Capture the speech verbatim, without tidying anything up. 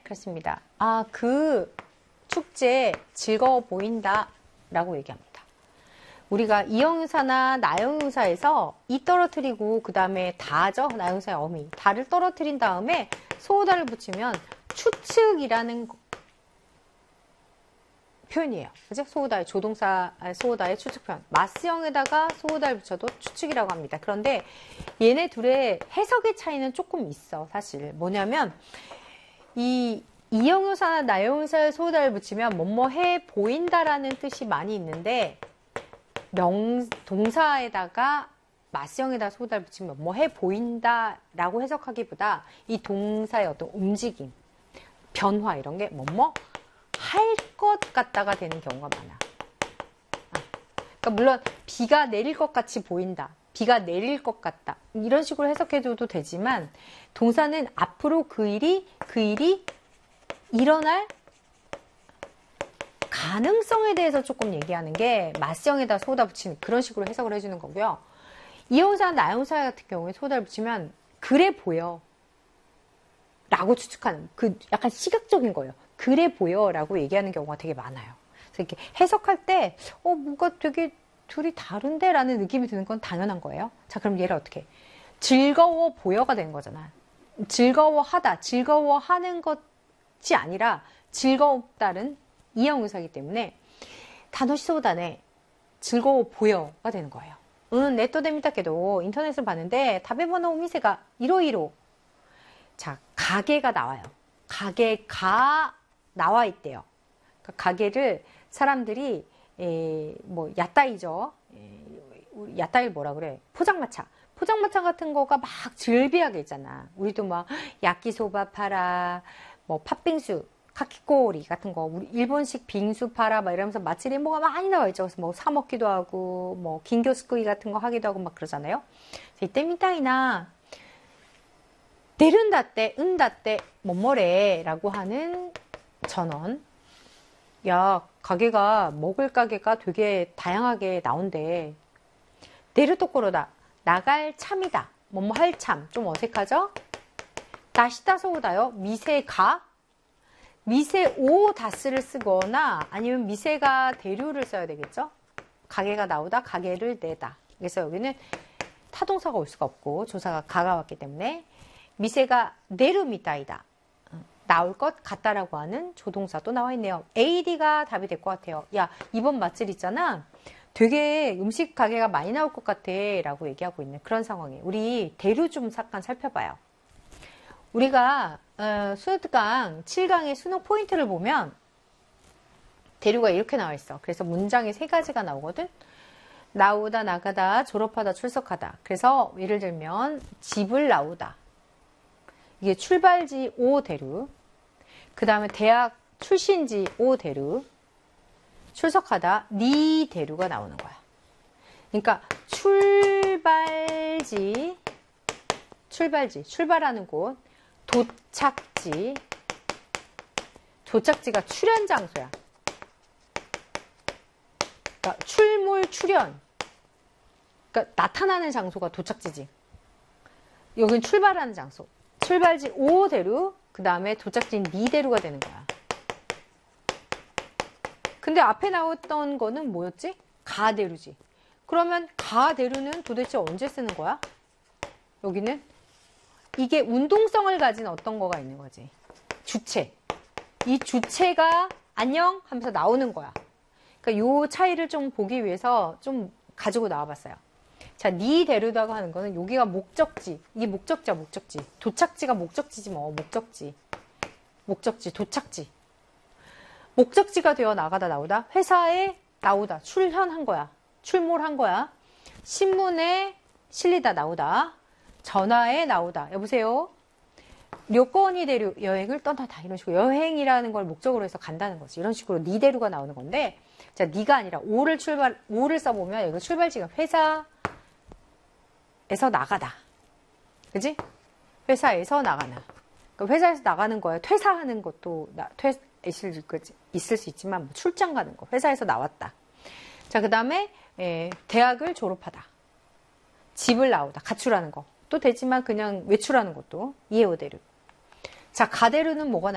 그렇습니다. 아, 그 축제 즐거워 보인다 라고 얘기합니다. 우리가 이형용사나 나형용사에서 이 떨어뜨리고 그 다음에 다죠. 나형용사의 어미. 다를 떨어뜨린 다음에 소호다를 붙이면 추측이라는 표현이에요. 그죠? 소호다의 조동사, 소호다의 추측 표현. 마스형에다가 소호다를 붙여도 추측이라고 합니다. 그런데 얘네 둘의 해석의 차이는 조금 있어, 사실. 뭐냐면, 이 이형용사나 나형용사의 소호다를 붙이면 뭐뭐 해 보인다라는 뜻이 많이 있는데, 명, 동사에다가 마스형에다 소호다를 붙이면 뭐 해 보인다라고 해석하기보다 이 동사의 어떤 움직임, 변화 이런 게 뭐뭐 할 것 같다가 되는 경우가 많아. 그러니까 물론 비가 내릴 것 같이 보인다. 비가 내릴 것 같다. 이런 식으로 해석해줘도 되지만 동사는 앞으로 그 일이 그 일이 일어날 가능성에 대해서 조금 얘기하는 게 마스형에다 소호다 붙이는 그런 식으로 해석을 해주는 거고요. 이형용사, 나형용사 같은 경우에 소호다를 붙이면 그래 보여 라고 추측하는 그 약간 시각적인 거예요. 그래 보여 라고 얘기하는 경우가 되게 많아요. 그래서 이렇게 해석할 때 어, 뭔가 되게 둘이 다른데 라는 느낌이 드는 건 당연한 거예요. 자, 그럼 얘를 어떻게 즐거워 보여가 되는 거잖아. 즐거워하다, 즐거워하는 것이 아니라 즐겁다는 이형용사이기 때문에 단어시 소호다네 즐거워 보여가 되는 거예요. 응, 네또 데미타케도 인터넷을 봤는데 다베버노 오미세가 이로이로 자, 가게가 나와요. 가게가 나와 있대요. 그러니까 가게를 사람들이 에, 뭐 야따이죠. 에, 야따이를 뭐라 그래? 포장마차. 포장마차 같은 거가 막 즐비하게 있잖아. 우리도 막 야끼소바 팔아, 뭐 팥빙수, 카키꼬리 같은 거, 우리 일본식 빙수 팔아 막 이러면서 마츠리에 뭐가 많이 나와 있죠. 그래서 뭐 사 먹기도 하고, 뭐 긴교스쿠이 같은 거 하기도 하고 막 그러잖아요. 이때 미타이나 내른다때, 은다때, 뭐뭐래 라고 하는 전원. 야, 가게가, 먹을 가게가 되게 다양하게 나온대. 내르토코로다. 나갈 참이다. 뭐뭐 할 참. 좀 어색하죠? 다시다소우다요. 미세가. 미세오 다스를 쓰거나 아니면 미세가 대류를 써야 되겠죠? 가게가 나오다, 가게를 내다. 그래서 여기는 타동사가 올 수가 없고 조사가 가가 왔기 때문에 미세가 내르미타이다. 나올 것 같다라고 하는 조동사도 나와 있네요. 에이디가 답이 될 것 같아요. 야, 이번 맛집 있잖아. 되게 음식 가게가 많이 나올 것 같아 라고 얘기하고 있는 그런 상황이에요. 우리 대류 좀 잠깐 살펴봐요. 우리가 어, 수능특강 칠 강의 수능 포인트를 보면 대류가 이렇게 나와 있어. 그래서 문장이 세 가지가 나오거든. 나오다, 나가다, 졸업하다, 출석하다. 그래서 예를 들면 집을 나오다. 이게 출발지 오 대류. 그 다음에 대학 출신지 오 대류. 출석하다 니 대류가 나오는 거야. 그러니까 출발지, 출발지, 출발하는 곳, 도착지, 도착지가 출현 장소야. 그러니까 출몰, 출현. 그러니까 나타나는 장소가 도착지지. 여긴 출발하는 장소. 출발지 오 대류, 그 다음에 도착지인 니 대류가 되는 거야. 근데 앞에 나왔던 거는 뭐였지? 가 대류지. 그러면 가 대류는 도대체 언제 쓰는 거야? 여기는 이게 운동성을 가진 어떤 거가 있는 거지. 주체. 이 주체가 안녕 하면서 나오는 거야. 그러니까 요 차이를 좀 보기 위해서 좀 가지고 나와봤어요. 자, 니 대류다가 하는 거는 여기가 목적지. 이게 목적지야, 목적지. 도착지가 목적지지 뭐, 목적지. 목적지, 도착지. 목적지가 되어 나가다 나오다. 회사에 나오다. 출현한 거야. 출몰한 거야. 신문에 실리다 나오다. 전화에 나오다. 여보세요? 료건이 대류, 여행을 떠나다. 이런 식으로 여행이라는 걸 목적으로 해서 간다는 거지. 이런 식으로 니 대류가 나오는 건데, 자, 니가 아니라 오를 출발, 오를 써보면 여기 출발지가 회사에서 나가다. 그지? 회사에서 나가나. 그러니까 회사에서 나가는 거야. 퇴사하는 것도, 나, 퇴, 있을, 있을 수 있지만, 뭐 출장 가는 거. 회사에서 나왔다. 자, 그 다음에, 대학을 졸업하다. 집을 나오다. 가출하는 거. 또 되지만 그냥 외출하는 것도 이해오대류. 자, 가대류는 뭐가 나